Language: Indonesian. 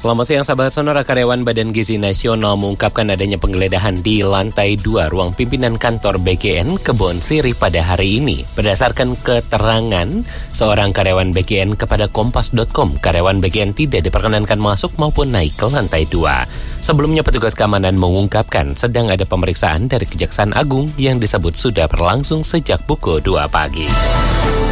Selamat siang sahabat Sonora. Karyawan Badan Gizi Nasional mengungkapkan adanya penggeledahan di lantai 2 ruang pimpinan kantor BGN Kebon Sirih pada hari ini. Berdasarkan keterangan seorang karyawan BGN kepada Kompas.com, karyawan BGN tidak diperkenankan masuk maupun naik ke lantai 2. Sebelumnya petugas keamanan mengungkapkan sedang ada pemeriksaan dari Kejaksaan Agung yang disebut sudah berlangsung sejak pukul 2 pagi.